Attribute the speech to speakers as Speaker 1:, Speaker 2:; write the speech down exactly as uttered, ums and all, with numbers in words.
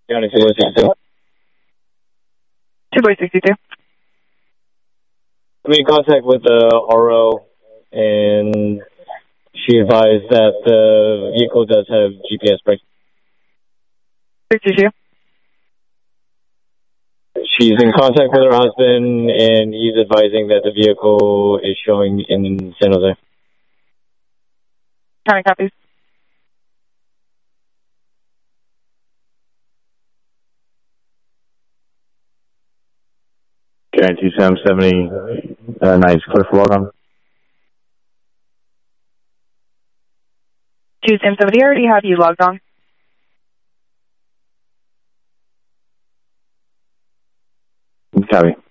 Speaker 1: County two sixty-two.
Speaker 2: two sixty-two.
Speaker 1: I'm in contact with the R O, and she advised that the vehicle does have G P S braking.
Speaker 2: sixty-two.
Speaker 1: She's in contact with her husband, and he's advising that the vehicle is showing in San Jose.
Speaker 2: County copies.
Speaker 3: Okay, two seven seventy, uh, nice, clear for log on.
Speaker 2: two seven seventy, I already have you logged on.
Speaker 3: Copy.